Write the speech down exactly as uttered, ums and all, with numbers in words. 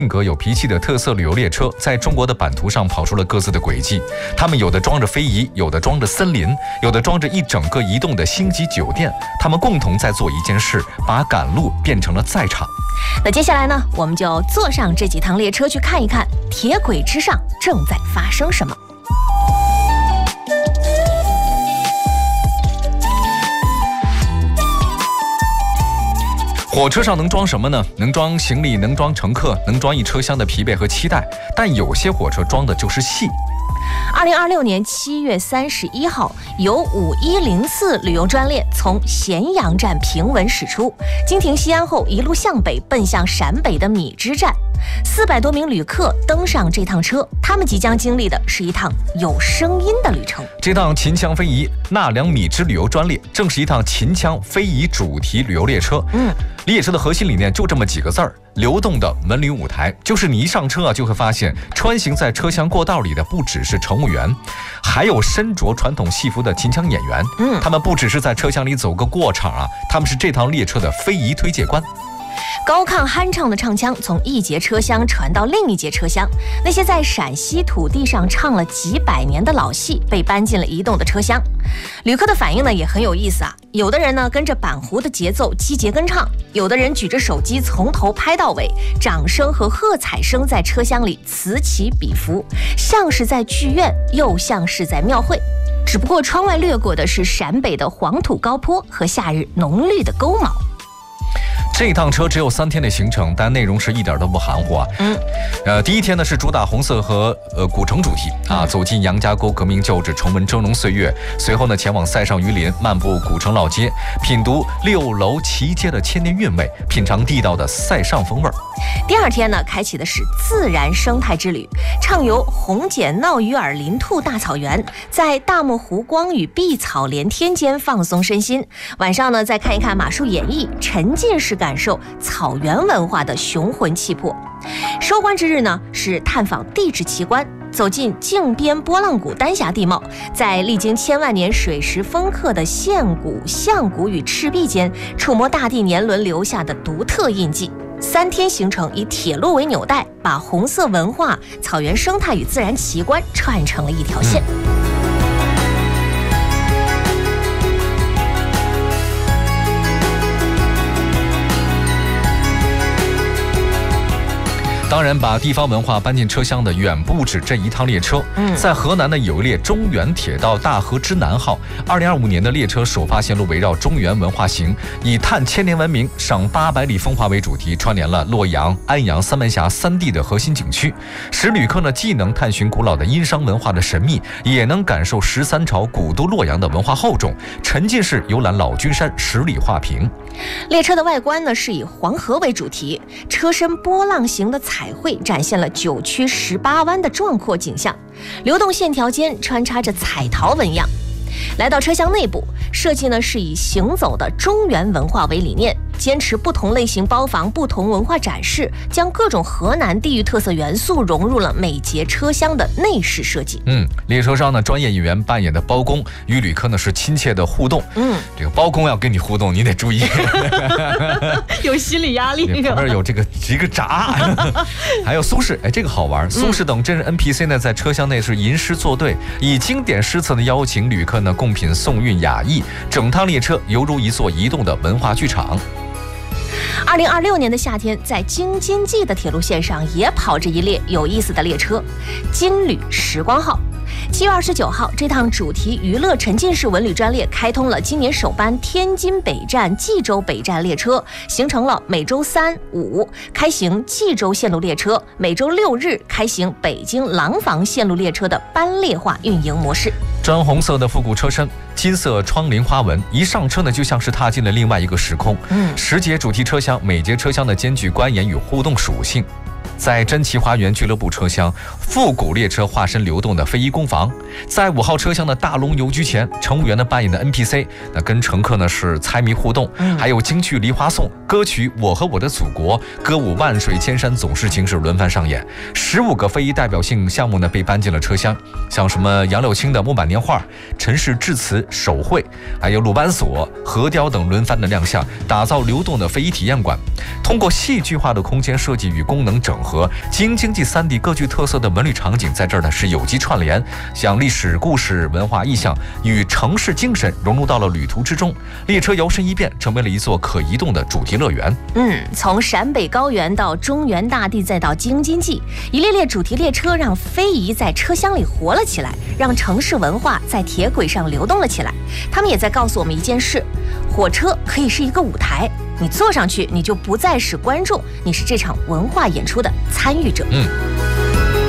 性格有脾气的特色旅游列车在中国的版图上跑出了各自的轨迹，他们有的装着非遗，有的装着森林，有的装着一整个移动的星级酒店，他们共同在做一件事，把赶路变成了在场。 那接下来呢，我们就坐上这几趟列车去看一看铁轨之上正在发生什么。 火车上能装什么呢？能装行李，能装乘客，能装一车厢的疲惫和期待，但有些火车装的就是戏。 二零二六年七月三十一号，由五一零四旅游专列从咸阳站平稳驶出，经停西安后，一路向北奔向陕北的米脂站。四百多名旅客登上这趟车，他们即将经历的是一趟有声音的旅程。 这趟秦腔非遗纳凉米脂旅游专列，正是一趟秦腔非遗主题旅游列车。嗯，列车的核心理念就这么几个字儿：流动的文旅舞台。就是你一上车啊，就会发现穿行在车厢过道里的不只是乘务员，还有身着传统戏服的秦腔演员。嗯，他们不只是在车厢里走个过场啊，他们是这趟列车的非遗推介官。 高亢酣畅的唱腔从一节车厢传到另一节车厢，那些在陕西土地上唱了几百年的老戏被搬进了移动的车厢。旅客的反应呢也很有意思啊，有的人呢跟着板胡的节奏击节跟唱，有的人举着手机从头拍到尾，掌声和喝彩声在车厢里此起彼伏，像是在剧院，又像是在庙会。只不过窗外掠过的是陕北的黄土高坡和夏日浓绿的沟毛。 这趟车只有三天的行程，但内容是一点都不含糊啊。嗯，呃，第一天呢是主打红色和呃古城主题啊，走进杨家沟革命旧址，重温峥嵘岁月。随后呢，前往塞上榆林，漫步古城老街，品读六楼旗街的千年韵味，品尝地道的塞上风味。 第二天呢，开启的是自然生态之旅，畅游红茧闹鱼饵林兔大草原，在大漠湖光与碧草连天间放松身心。晚上呢，再看一看马术演绎，沉浸式感受草原文化的雄浑气魄。收官之日呢，是探访地质奇观，走进靖边波浪谷丹霞地貌，在历经千万年水蚀丰刻的线谷、象谷与赤壁间，触摸大地年轮留下的独特印记。三天行程以铁路为纽带，把红色文化、草原生态与自然奇观串成了一条线。嗯当然，把地方文化搬进车厢的远不止这一趟列车。嗯，在河南呢有一列中原铁道大河之南号，二零二五年的列车首发线路围绕中原文化行，以探千年文明、赏八百里风华为主题，串联了洛阳、安阳、三门峡三地的核心景区，使旅客呢既能探寻古老的殷商文化的神秘，也能感受十三朝古都洛阳的文化厚重，沉浸式游览老君山十里画屏。 列车的外观呢是以黄河为主题，车身波浪形的彩绘展现了九曲十八弯的壮阔景象，流动线条间穿插着彩陶纹样。来到车厢内部，设计呢是以行走的中原文化为理念，坚持不同类型包房、不同文化展示，将各种河南地域特色元素融入了每节车厢的内饰设计。 嗯，列车上呢，专业演员扮演的包公与旅客呢是亲切的互动。嗯，这个包公要跟你互动，你得注意， 有心理压力。 旁边有这个一个闸，还有苏轼，哎，这个好玩。苏轼等真人 N P C 呢，在车厢内是吟诗作对，以经典诗词的邀请旅客呢共品宋韵雅意，整趟列车犹如一座移动的文化剧场。 二零二六年的夏天，在京津冀的铁路线上也跑着一列有意思的列车——金旅时光号。七月二十九号，这趟主题娱乐沉浸式文旅专列开通了今年首班天津北站、冀州北站列车，形成了每周三、五开行冀州线路列车，每周六日开行北京廊坊线路列车的班列化运营模式。 砖红色的复古车身，金色窗棂花纹，一上车呢就像是踏进了另外一个时空。嗯，十节主题车厢，每节车厢的兼具观演与互动属性。在珍奇花园俱乐部车厢，复古列车化身流动的非遗工坊；在五号车厢的大龙邮局前，乘务员呢扮演的 N P C， 那跟乘客呢是猜谜互动，还有京剧梨花颂、歌曲《我和我的祖国》、歌舞《万水千山总是情》是轮番上演。十五个非遗代表性项目呢被搬进了车厢，像什么杨柳青的木板年画、陈氏制瓷手绘，还有鲁班锁、河雕等轮番的亮相，打造流动的非遗体验馆。通过戏剧化的空间设计与功能整合， 和京津冀三地各具特色的文旅场景在这儿呢是有机串联，将历史故事、文化意象与城市精神融入到了旅途之中。列车摇身一变，成为了一座可移动的主题乐园。 嗯，从陕北高原到中原大地，再到京津冀，一列列主题列车让非遗在车厢里活了起来，让城市文化在铁轨上流动了起来。他们也在告诉我们一件事：火车可以是一个舞台，你坐上去，你就不再是观众，你是这场文化演出的参与者。 嗯。